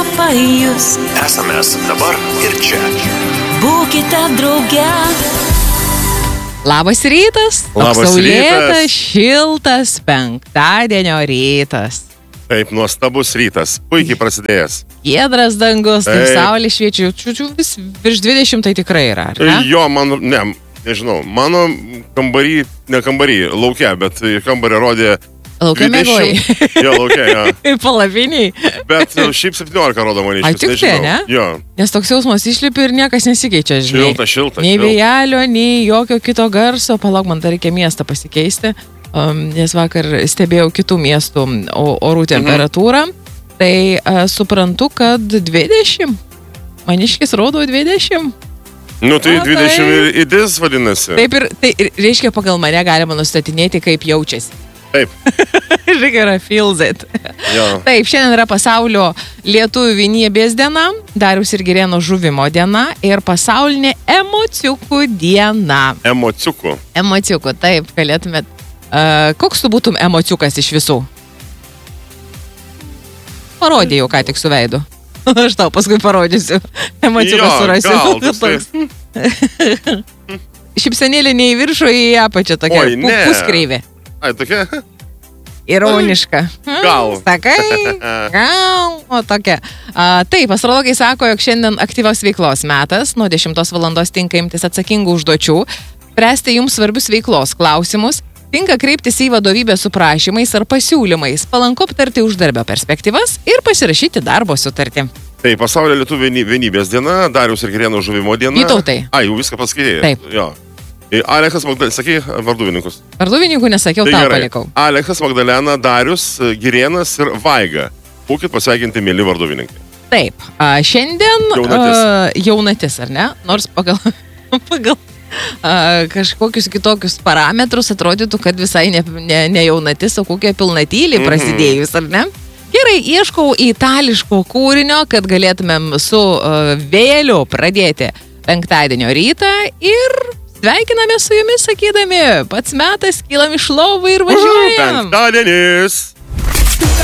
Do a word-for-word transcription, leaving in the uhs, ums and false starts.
pajus. Esame dabar ir čia. Būkite drauge. Labas rytas. Labas saulėtas, rytas. šiltas penktadienio rytas. Taip, nuostabus rytas. Puikiai prasidėjęs. Giedras dangus, taip, Taip. saulė šviečia. Čiūčiu, vis virš dvidešimt tai tikrai yra, ar ne? Jo, man, ne, nežinau, mano kambarį, ne kambarį, laukia, bet kambarį rodė Laukia mėgojai. Jo, laukia, jo. Kaip palapiniai. Bet šiaip septyniolika rodo maniškis. Ai, tik tai, ne? Jo. Nes toks jausmas išlipi ir niekas nesikeičia, žinai. Šilta, šilta. Nei šilta. vėjelio, nei jokio kito garso. Palauk, man dar reikia miestą pasikeisti, um, nes vakar stebėjau kitų miestų o- orų temperatūrą. Mhm. Tai uh, suprantu, kad dvidešimt. Maniškis rodo dvidešimt. Nu, tai O, dvidešimt tai- ir idis vadinasi. Taip ir, tai ir reiškia, pagal mane galima nustatinėti, kaip jaučiasi. Taip. Žiūrėk, yra feels it. Jo. Taip, šiandien yra pasaulio lietuvių vienybės diena, Dariaus ir Girėno žuvimo diena ir pasaulinė emociukų diena. Emociukų. Emociukų, taip, galėtumėt. Uh, koks tu būtum emociukas iš visų? Parodėjau, ką tik su veidu. Aš tau paskui parodysiu. Emociuką Jo, surasiu. gal, toksai. Šipsenėlė ne į viršų, į apačią tokia. Oi, pu- ne. Puskreivė. Ai, tokia. Ironiška. Gal. Sakai? Gal. O tokia. A, taip, astrologai sako, jog šiandien aktyvios veiklos metas. Nuo dešimtos valandos tinka imtis atsakingų užduočių, spręsti jums svarbius veiklos klausimus. Tinka kreiptis į vadovybę su prašymais ar pasiūlymais. Palanku aptarti uždarbio perspektyvas ir pasirašyti darbo sutartį. Taip, pasaulio lietuvių vieny- vienybės diena, Dariaus ir Girėno žuvimo diena. Vytautai. Ai, jau viską paskaitėjai. Taip. Jo. Ir Aleksas Magdalena, sakai, varduvininkus. Varduvininkų nesakiau, tau palikau. Aleksas, Magdalena, Darius, Girėnas ir Vaiga. Būkit pasveikinti, mėly varduvininkai. Taip, a, šiandien Jaunatis. a, jaunatis, ar ne? Nors pagal, pagal a, kažkokius kitokius parametrus atrodytų, kad visai ne, ne, ne jaunatis, o kokia pilnatylė prasidėjus, ar ne? Gerai, ieškau itališko kūrinio, kad galėtumėm su a, vėliu pradėti penktadienio rytą ir sveikiname su jumis sakydami, pats metas, kylam iš lovų ir važiuojam. Penktadienis.